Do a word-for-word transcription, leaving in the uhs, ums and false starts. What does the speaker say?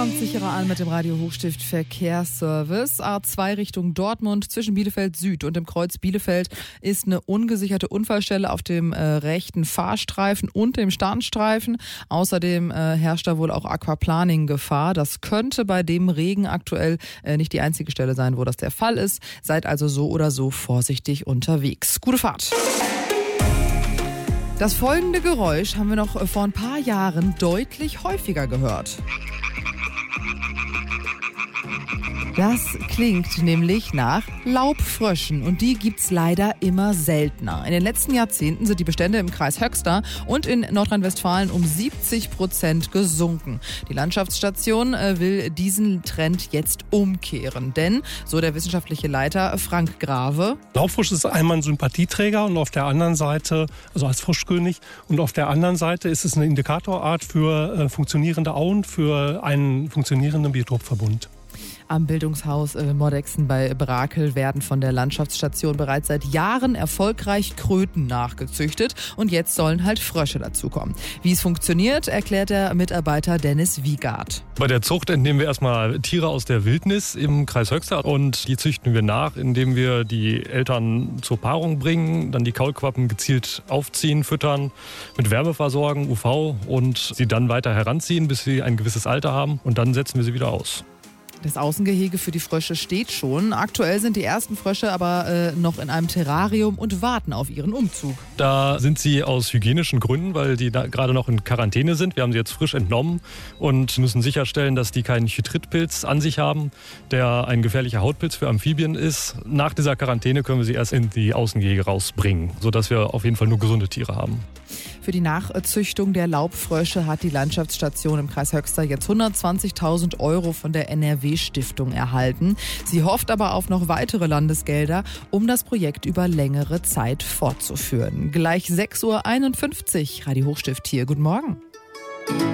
kommt sicherer an mit dem Radio Hochstift Verkehrsservice. A zwei Richtung Dortmund zwischen Bielefeld Süd und dem Kreuz Bielefeld ist eine ungesicherte Unfallstelle auf dem äh, rechten Fahrstreifen und dem Starnstreifen. Außerdem äh, herrscht da wohl auch Aquaplaning-Gefahr. Das könnte bei dem Regen aktuell äh, nicht die einzige Stelle sein, wo das der Fall ist. Seid also so oder so vorsichtig unterwegs. Gute Fahrt! Das folgende Geräusch haben wir noch vor ein paar Jahren deutlich häufiger gehört. Das klingt nämlich nach Laubfröschen und die gibt's leider immer seltener. In den letzten Jahrzehnten sind die Bestände im Kreis Höxter und in Nordrhein-Westfalen um siebzig Prozent gesunken. Die Landschaftsstation will diesen Trend jetzt umkehren, denn, so der wissenschaftliche Leiter Frank Grave: Laubfrosch ist einmal ein Sympathieträger und auf der anderen Seite, also als Froschkönig, und auf der anderen Seite ist es eine Indikatorart für äh, funktionierende Auen, für einen funktionierenden Biotopverbund. Am Bildungshaus Moddexen bei Brakel werden von der Landschaftsstation bereits seit Jahren erfolgreich Kröten nachgezüchtet und jetzt sollen halt Frösche dazukommen. Wie es funktioniert, erklärt der Mitarbeiter Dennis Wiegard. Bei der Zucht entnehmen wir erstmal Tiere aus der Wildnis im Kreis Höxter und die züchten wir nach, indem wir die Eltern zur Paarung bringen, dann die Kaulquappen gezielt aufziehen, füttern, mit Wärme versorgen, U V und sie dann weiter heranziehen, bis sie ein gewisses Alter haben und dann setzen wir sie wieder aus. Das Außengehege für die Frösche steht schon. Aktuell sind die ersten Frösche aber äh, noch in einem Terrarium und warten auf ihren Umzug. Da sind sie aus hygienischen Gründen, weil die da gerade noch in Quarantäne sind. Wir haben sie jetzt frisch entnommen und müssen sicherstellen, dass die keinen Chytridpilz an sich haben, der ein gefährlicher Hautpilz für Amphibien ist. Nach dieser Quarantäne können wir sie erst in die Außengehege rausbringen, sodass wir auf jeden Fall nur gesunde Tiere haben. Für die Nachzüchtung der Laubfrösche hat die Landschaftsstation im Kreis Höxter jetzt hundertzwanzigtausend Euro von der N R W-Stiftung erhalten. Sie hofft aber auf noch weitere Landesgelder, um das Projekt über längere Zeit fortzuführen. Gleich sechs Uhr einundfünfzig, Radio Hochstift hier. Guten Morgen.